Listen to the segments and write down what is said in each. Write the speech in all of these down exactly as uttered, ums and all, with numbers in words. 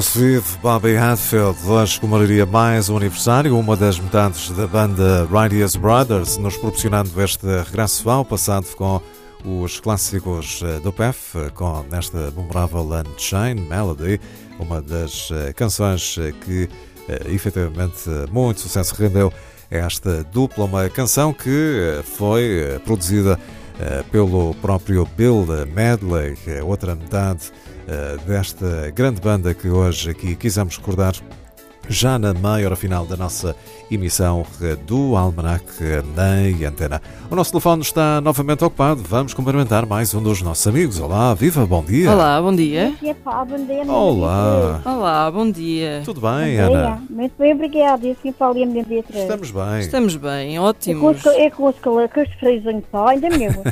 Vive Bobby Hatfield hoje comemoraria mais um aniversário, uma das metades da banda Righteous Brothers, nos proporcionando este regresso ao passado com os clássicos do P F, com esta memorável Unchained Melody, uma das canções que efetivamente muito sucesso rendeu esta dupla, uma canção que foi produzida pelo próprio Bill Medley, outra metade desta grande banda que hoje aqui quisemos recordar, já na meia hora final da nossa emissão do Almanac na Antena. O nosso telefone está novamente ocupado. Vamos cumprimentar mais um dos nossos amigos. Olá, viva, bom dia. Olá, bom dia. Bom dia, Olá. Olá, bom dia. Tudo bem, Ana? Muito bem, obrigada. E assim Paulo e a minha Beatriz. Estamos bem. Estamos bem, ótimos. É com os frios só, ainda mesmo.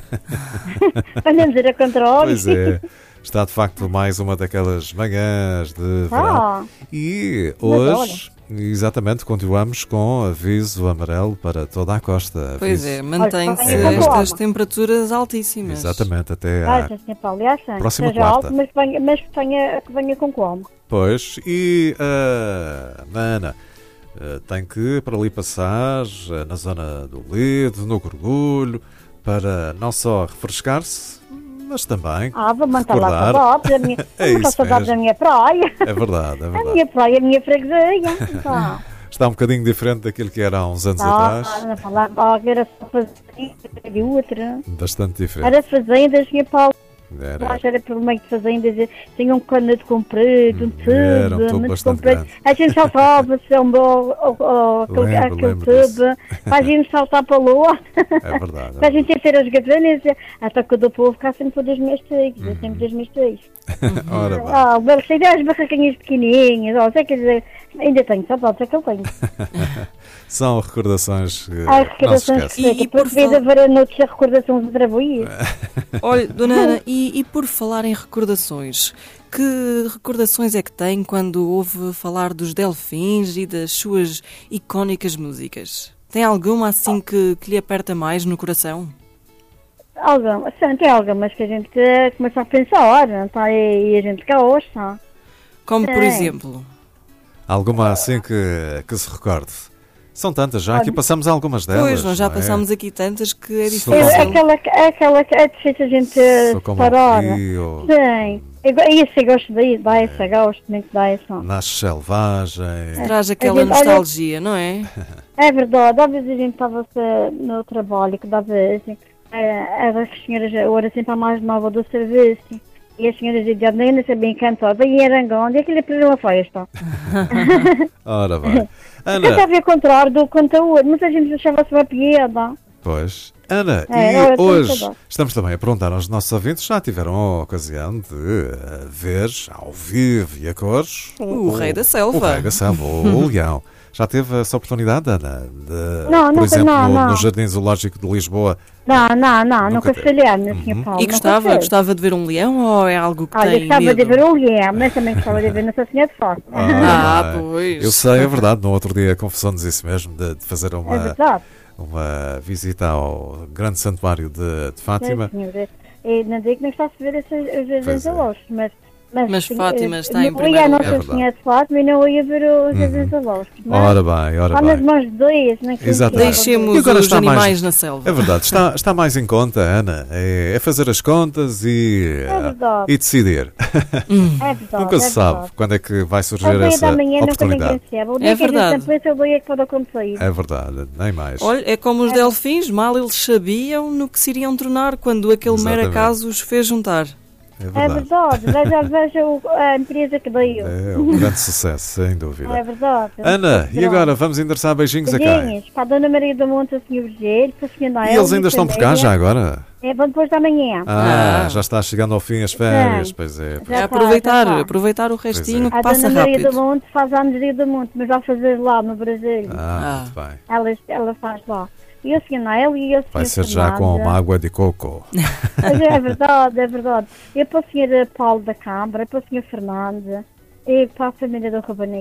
Andamos a contrário. Pois é. Está de facto mais uma daquelas manhãs de verão. Ah, E hoje, exatamente, continuamos com aviso amarelo para toda a costa. Pois Aviso- é, mantém-se É. estas temperaturas altíssimas. Exatamente, até ah, à... senhor Paulo, é assim. Próxima Seja quarta. alto, mas venha, mas que venha, que venha com como. Pois, e a Ana eh, tem que para ali passar eh, na zona do Lido, no Gorgulho, para não só refrescar-se, mas também Ah, vou manter lá recordar. saudades. A minha, É vou manter isso saudades da mesmo. minha praia. É verdade, é A verdade. minha praia, a minha freguesia. Tá. Está um bocadinho diferente daquilo que era há uns anos Ah, atrás. não falar, ah, era só fazenda e outra. Bastante diferente. Era fazenda, senhor Paulo. Era, Lá era pelo meio de fazendas, tinha um cano de comprido, um tubo, Era um tubo muito bastante comprido. grande. A gente saltava-se ao meu- ao- ao- aquele Lembro, aquele lembro disso. tubo, para a gente saltar para a lua, É verdade. para É a gente ter as gavanas, até que o do povo cá sempre foi das minhas três, eu sempre das minhas três. verdade. Ora bem. Ah, o meu cheio das barraquinhas pequenininhas, ó, sei, quer dizer, ainda tenho saudades, é que eu tenho. São recordações que Há não se recordações esquecem. que E- e fica, por por vida fal- haverá noites de recordações outra vez. Olha, dona Ana, e, e por falar em recordações, que recordações é que tem quando ouve falar dos Delfins e das suas icónicas músicas? Tem alguma assim que, que lhe aperta mais no coração? Algumas, sim, tem algumas que a gente eh, começa a pensar, não tá? E a gente cá hoje, tá? Como, por Tem. exemplo... Alguma assim que, que se recorde? São tantas já, aqui passamos algumas delas. Pois, nós já não é? passámos aqui tantas que é Sou É, difícil. aquela, aquela que é difícil a gente eh, Sou como separar. o rio, Sim. E esse eu gosto daí, dá essa, gosto muito dessa. nasce selvagem. Traz aquela A gente- olha- nostalgia, não é? É verdade, às vezes a gente estava no trabalho, que dava assim, eh, as senhoras, eu era sempre a mais nova do serviço. E as senhoras diziam, nem não sabia cantar, bem em Arangão, onde é que ele perdeu a festa? Ora bem. Ana, Cantava ao contrário do conteúdo, muita gente achava-se uma piada. pois. Ana, É, e eu tenho hoje saudade. estamos também a perguntar aos nossos ouvintes, já tiveram a ocasião de eh, ver ao vivo e a cores O Rei da O Selva. Rei da Selva, o Leão. Já teve essa oportunidade, Ana? De, Não, por nunca, exemplo, não, no, não. no Jardim Zoológico de Lisboa. Não, não, não, Nunca nunca teve. falhei, minha senhora Paulo. E nunca gostava, fui. gostava de ver um leão ou é algo que Olha, tem gostava medo? de ver o leão, mas também gostava de ver Nossa Senhora de Fátima. Ah, bem. pois. Eu sei, é verdade, no outro dia confessou-nos isso mesmo, de, de fazer É uma, verdade. uma visita ao grande santuário de, de Fátima. Sim, senhora. E não digo que não está a se ver esses os Pois jardins é. zoológicos, mas... Mas, Mas sim, Fátima eh, está em não primeiro ia a lugar. É Nossa verdade. Senhora de Fátima e não ia ver os jardins zoológicos. mas Ora bem, ora Está nas bem. mãos de Deus, não é que Exatamente. Deixemos E agora os está mais- animais na selva. É verdade, está, está mais em conta, Ana. É, é fazer as contas e, É verdade. e decidir. É verdade. Nunca é se sabe verdade. quando é que vai surgir O dia essa da manhã nunca oportunidade. ninguém sabe. O É dia que a verdade. gente pensa, é o dia que pode acontecer. É verdade, nem mais. Olha, é como os delfins, mal eles sabiam no que se iriam tornar quando aquele mero Exatamente. acaso os fez juntar. É É verdade. verdade. Veja, veja o- a empresa que deu. É um grande sucesso, sem dúvida. É verdade. Ana, e Pronto. agora vamos endereçar beijinhos a quem? Beijinhos para a Dona Maria do Monte, a senhor Virgílio, para a senhora Noel. E eles ainda estão por cá já agora? É, vão depois da manhã. Ah, Ah. já está chegando ao fim as férias, Sim. pois é. pois Já É é. tá, aproveitar, já tá. aproveitar o restinho Pois que A passa Dona Maria do rápido. Monte faz anos dia do Monte, mas vai fazer lá no Brasil. Ah, Ah. muito bem. Ela, ela faz lá. E a senhora Noel e a senhora Vai ser já com uma água de coco. Mas é verdade, é verdade. E para a senhora Paulo da Câmara, e para a senhora Fernanda, e para a família do Rabanete.